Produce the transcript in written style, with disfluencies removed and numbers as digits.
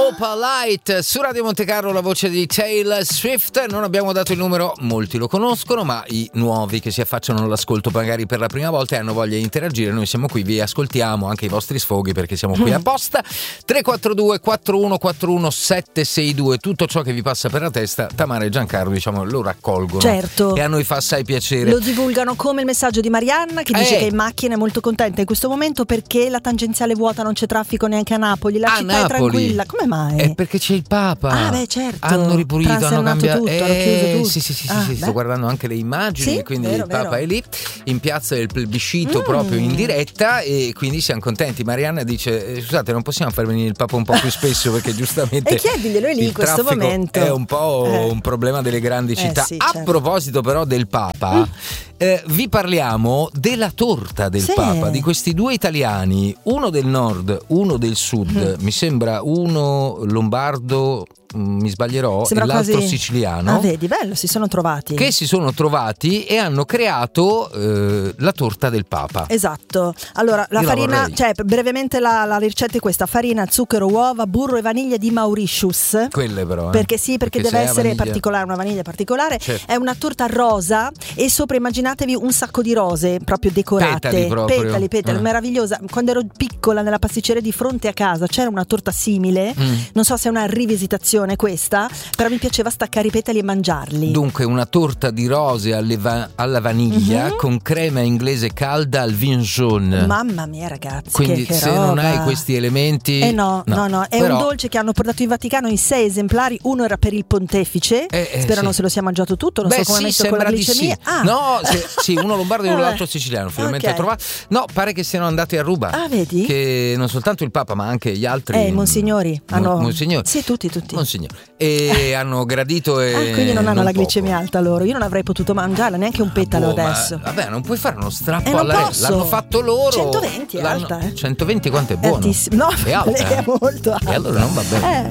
Opal Light su Radio Monte Carlo, la voce di Taylor Swift. Non abbiamo dato il numero, molti lo conoscono, ma i nuovi che si affacciano all'ascolto magari per la prima volta e hanno voglia di interagire, noi siamo qui, vi ascoltiamo anche i vostri sfoghi perché siamo qui apposta. 342 4141 762. Tutto ciò che vi passa per la testa, Tamara e Giancarlo diciamo lo raccolgono, certo, e a noi fa assai piacere. Lo divulgano, come il messaggio di Marianna che dice che in macchina è molto contenta in questo momento perché la tangenziale vuota, non c'è traffico neanche a Napoli, la città è tranquilla. Come mai? È perché c'è il Papa. Ah, beh, certo. Hanno ripulito, hanno cambiato tutto, hanno chiuso tutto. Sì, sto guardando anche le immagini, sì, quindi vero, il Papa è lì in piazza del plebiscito proprio in diretta, e quindi siamo contenti. Marianna dice scusate, non possiamo far venire il Papa un po' più spesso perché giustamente e chiediglielo lì in questo momento è un po' un problema delle grandi città. Sì, a proposito però del Papa, vi parliamo della torta del Papa, di questi due italiani, uno del nord, uno del sud, mi sembra uno lombardo, mi sbaglierò, e l'altro siciliano. Ah, vedi, bello, si sono trovati e hanno creato la torta del Papa. Esatto. Allora, la farina, brevemente la ricetta è questa: farina, zucchero, uova, burro e vaniglia di Mauritius. Quelle però, perché deve essere particolare, una vaniglia particolare. Certo. È una torta rosa e sopra immaginatevi un sacco di rose proprio decorate, petali, meravigliosa. Quando ero piccola nella pasticceria di fronte a casa c'era una torta simile, non so se è una rivisitazione questa, però mi piaceva staccare i petali e mangiarli. Dunque una torta di rose alla vaniglia con crema inglese calda al vin jaune. Mamma mia ragazzi, quindi che se roba. Non hai questi elementi no, è però un dolce che hanno portato in Vaticano in 6 esemplari. Uno era per il pontefice, spero non se lo sia mangiato tutto, non so come ha messo con la glicemia. Uno lombardo e l'altro siciliano finalmente trovato. No, pare che siano andati a ruba. Ah, vedi? Che non soltanto il Papa ma anche gli altri i monsignori monsignori. Sì, tutti e hanno gradito quindi non hanno la glicemia alta loro. Io non avrei potuto mangiarla neanche un petalo adesso. Vabbè, non puoi fare uno strappo alla l'hanno fatto loro. 120 è alta, 120 quanto è buono? Altissimo. No, è alta, è molto alta. E allora non va bene.